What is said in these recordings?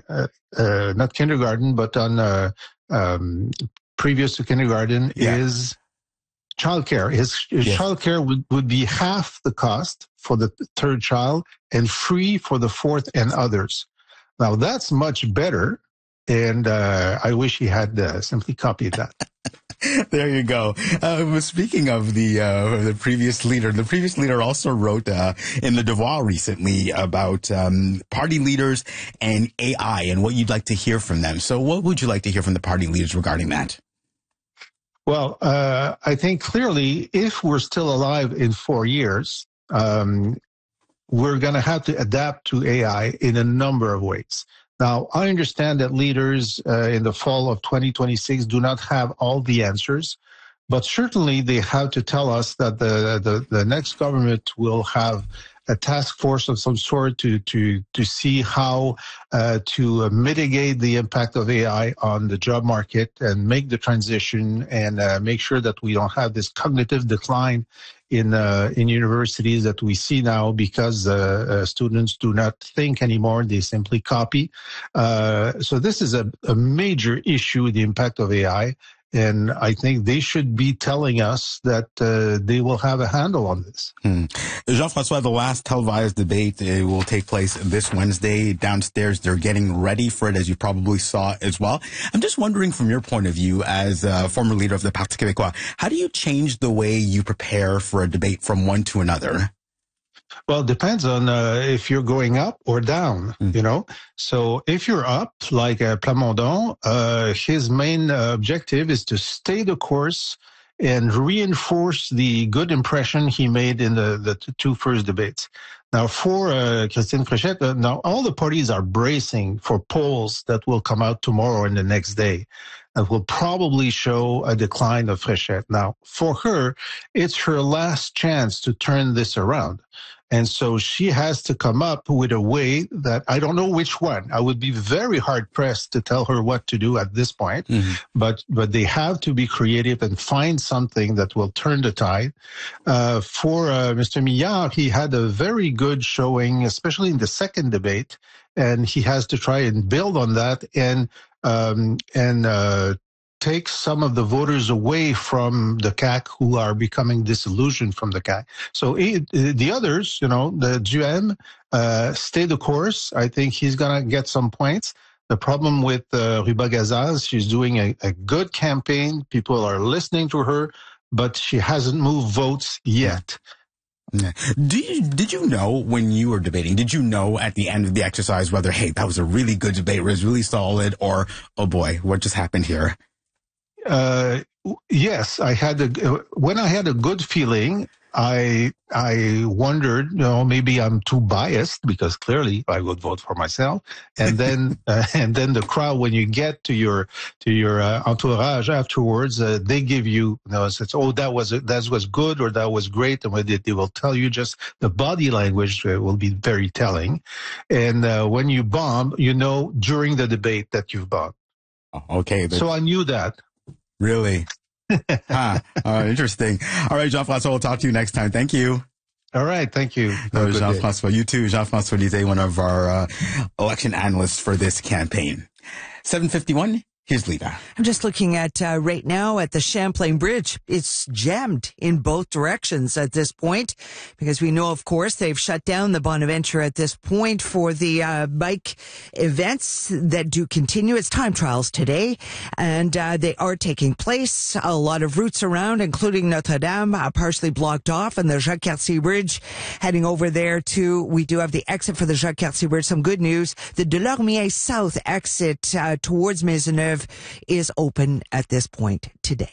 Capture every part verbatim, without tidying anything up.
uh, uh, not kindergarten, but on uh, um, previous to kindergarten yeah. is childcare. His, his yes. childcare would, would be half the cost for the third child and free for the fourth and others. Now, that's much better, and uh, I wish he had uh, simply copied that. There you go. Uh, speaking of the uh, the previous leader, the previous leader also wrote uh, in Le Devoir recently about um, party leaders and A I and what you'd like to hear from them. So what would you like to hear from the party leaders regarding that? Well, uh, I think clearly if we're still alive in four years, um, we're going to have to adapt to A I in a number of ways. Now, I understand that leaders uh, in the fall of twenty twenty-six do not have all the answers, but certainly they have to tell us that the, the, the next government will have a task force of some sort to to to see how uh, to uh, mitigate the impact of A I on the job market and make the transition and uh, make sure that we don't have this cognitive decline in uh, in universities that we see now because uh, uh, students do not think anymore; they simply copy. Uh, so this is a, a major issue: the impact of A I. And I think they should be telling us that uh, they will have a handle on this. Hmm. Jean-François, the last televised debate uh, will take place this Wednesday. Downstairs, they're getting ready for it, as you probably saw as well. I'm just wondering, from your point of view, as a former leader of the Parti Québécois, how do you change the way you prepare for a debate from one to another? Well, it depends on uh, if you're going up or down, mm. you know. So if you're up, like uh, Plamondon, uh, his main uh, objective is to stay the course and reinforce the good impression he made in the, the two first debates. Now, for uh, Christine Fréchette, uh, now all the parties are bracing for polls that will come out tomorrow and the next day that will probably show a decline of Fréchette. Now, for her, it's her last chance to turn this around. And so she has to come up with a way that I don't know which one. I would be very hard pressed to tell her what to do at this point, mm-hmm. but but they have to be creative and find something that will turn the tide. Uh, for uh, Mister Millard, he had a very good showing, especially in the second debate, and he has to try and build on that and um, and uh, take some of the voters away from the C A Q who are becoming disillusioned from the C A Q. So it, the others, you know, the Duhem, uh, stay the course. I think he's going to get some points. The problem with uh, Rubagazaz, she's doing a, a good campaign. People are listening to her, but she hasn't moved votes yet. Yeah. Do you, did you know when you were debating, did you know at the end of the exercise whether, hey, that was a really good debate, it was really solid, or, oh boy, what just happened here? Uh, yes, I had a, when I had a good feeling, I, I wondered, you know, maybe I'm too biased because clearly I would vote for myself. And then, uh, and then the crowd, when you get to your, to your uh, entourage afterwards, uh, they give you, you know, it's, oh, that was, that was good or that was great. And they, they will tell you just the body language will be very telling. And, uh, when you bomb, you know, during the debate that you've bombed. Oh, okay. But... So I knew that. Really? huh. Uh, interesting. All right, Jean-François, we'll talk to you next time. Thank you. All right. Thank you. No, Jean-François, you too. Jean-François Lisée, one of our uh, election analysts for this campaign. seven fifty-one. Here's Lita. I'm just looking at uh, right now at the Champlain Bridge. It's jammed in both directions at this point because we know, of course, they've shut down the Bonaventure at this point for the uh, bike events that do continue. It's time trials today, and uh, they are taking place. A lot of routes around, including Notre Dame, uh, partially blocked off, and the Jacques-Cartier Bridge heading over there too. We do have the exit for the Jacques-Cartier Bridge. Some good news. The Delormier South exit uh, towards Maisonneuve is open at this point today.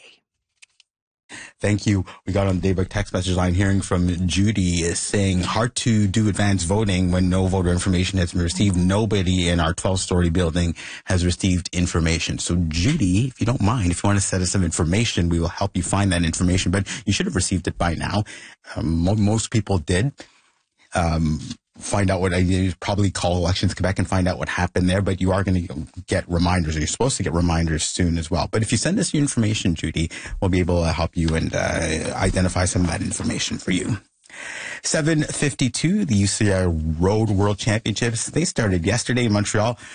Thank you. We got on the Daybreak text message line hearing from Judy is saying hard to do advanced voting when no voter information has been received. Nobody in our twelve-story building has received information. So Judy, if you don't mind, if you want to send us some information, we will help you find that information. But you should have received it by now. Um, most people did. Um, find out what I did, probably call Elections Quebec and find out what happened there, but you are going to get reminders, or you're supposed to get reminders soon as well. But if you send us your information, Judy, we'll be able to help you and uh, identify some of that information for you. seven fifty-two, the U C I Road World Championships, they started yesterday in Montreal.